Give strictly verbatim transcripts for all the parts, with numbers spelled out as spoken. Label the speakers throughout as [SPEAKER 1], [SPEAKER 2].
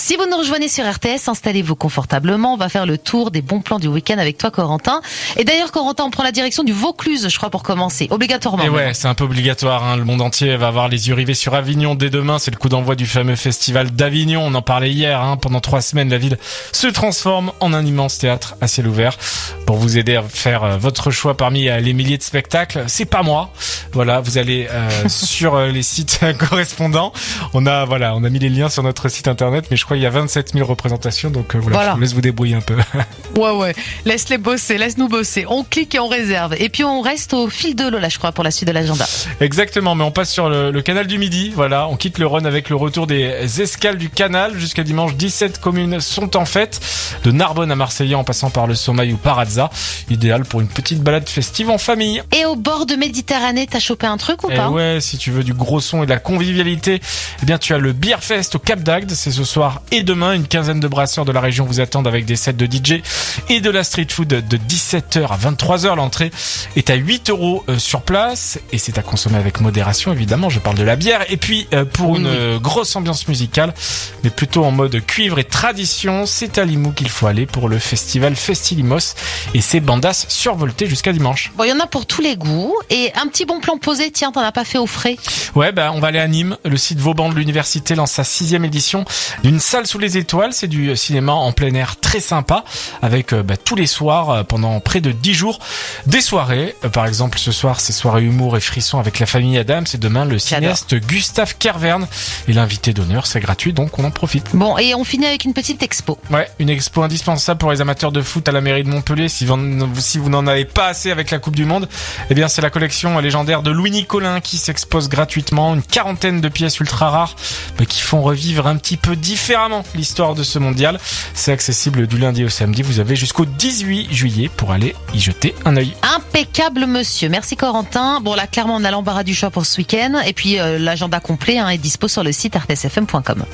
[SPEAKER 1] Si vous nous rejoignez sur R T S, installez-vous confortablement. On va faire le tour des bons plans du week-end avec toi, Corentin. Et d'ailleurs, Corentin, on prend la direction du Vaucluse, je crois, pour commencer. Obligatoirement.
[SPEAKER 2] Et ouais, c'est un peu obligatoire, hein. Le monde entier va avoir les yeux rivés sur Avignon dès demain. C'est le coup d'envoi du fameux festival d'Avignon. On en parlait hier, hein. Pendant trois semaines, la ville se transforme en un immense théâtre à ciel ouvert. Pour vous aider à faire votre choix parmi les milliers de spectacles, c'est pas moi. Voilà, vous allez euh, sur les sites correspondants. On a voilà, on a mis les liens sur notre site internet, mais je crois qu'il y a vingt-sept mille représentations, donc euh, voilà, voilà, je vous laisse vous débrouiller un peu.
[SPEAKER 1] Ouais, ouais, laisse-les bosser, laisse-nous bosser. On clique et on réserve. Et puis on reste au fil de l'eau, là, je crois, pour la suite de l'agenda.
[SPEAKER 2] Exactement, mais on passe sur le, le canal du Midi. Voilà, on quitte le Rhône avec le retour des escales du canal. Jusqu'à dimanche, dix-sept communes sont en fête, de Narbonne à Marseille en passant par le Sommeil ou Parazza. Idéal pour une petite balade festive en famille.
[SPEAKER 1] Et au bord de Méditerranée, t'as chopé un truc ou
[SPEAKER 2] et
[SPEAKER 1] pas?
[SPEAKER 2] Ouais, si tu veux du gros son et de la convivialité, eh bien tu as le Beer Fest au Cap d'Agde. C'est ce soir et demain. Une quinzaine de brasseurs de la région vous attendent avec des sets de D J et de la street food de dix-sept heures à vingt-trois heures. L'entrée est à huit euros sur place et c'est à consommer avec modération, évidemment. Je parle de la bière. Et puis euh, pour une euh, grosse ambiance musicale, mais plutôt en mode cuivre et tradition, c'est à Limoux qu'il faut aller pour le festival Festilimos et ses bandas survoltées jusqu'à dimanche.
[SPEAKER 1] Bon, il y en a pour tous les goûts. Et un petit bon plan posé, tiens, t'en as pas fait au frais?
[SPEAKER 2] Ouais, bah on va aller à Nîmes. Le site Vauban de l'université lance sa sixième édition d'une salle sous les étoiles. C'est du cinéma en plein air très sympa avec euh, bah, tous les soirs euh, pendant près de dix jours des soirées. Euh, par exemple, ce soir, c'est soirée humour et frisson avec la famille Adams. Et demain, le cinéaste Gustave Kervern est l'invité d'honneur. C'est gratuit, donc on en profite.
[SPEAKER 1] Bon, et on finit avec une petite expo.
[SPEAKER 2] Ouais, une expo indispensable pour les amateurs de foot à la mairie de Montpellier. Si vous, si vous n'en avez pas assez avec la Coupe du Monde, eh bien c'est la collection légendaire de Louis Nicolin qui s'expose gratuitement. Une quarantaine de pièces ultra rares bah, qui font revivre un petit peu différemment l'histoire de ce mondial. C'est accessible du lundi au samedi. Vous avez jusqu'au dix-huit juillet pour aller y jeter un œil.
[SPEAKER 1] Impeccable, monsieur. Merci, Corentin. Bon, là, clairement, on a l'embarras du choix pour ce week-end. Et puis, euh, l'agenda complet hein, est dispo sur le site r t s f m point com.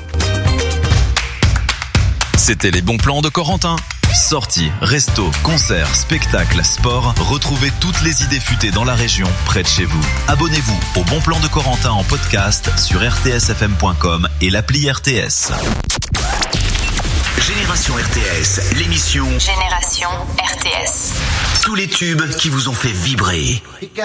[SPEAKER 3] C'était les bons plans de Corentin. Sorties, restos, concerts, spectacles, sport, retrouvez toutes les idées futées dans la région, près de chez vous. Abonnez-vous au Bon Plan de Corentin en podcast sur r t s f m point com et l'appli R T S.
[SPEAKER 4] Génération R T S, l'émission
[SPEAKER 5] Génération R T S.
[SPEAKER 4] Tous les tubes qui vous ont fait vibrer.